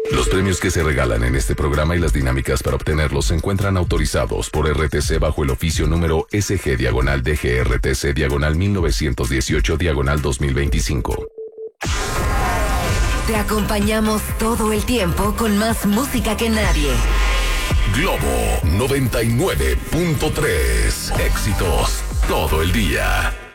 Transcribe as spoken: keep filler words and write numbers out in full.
Los premios que se regalan en este programa y las dinámicas para obtenerlos se encuentran autorizados por R T C bajo el oficio número S G diagonal D G R T C diagonal mil novecientos dieciocho diagonal dos mil veinticinco. Te acompañamos todo el tiempo con más música que nadie. Globo noventa y nueve punto tres. Éxitos todo el día.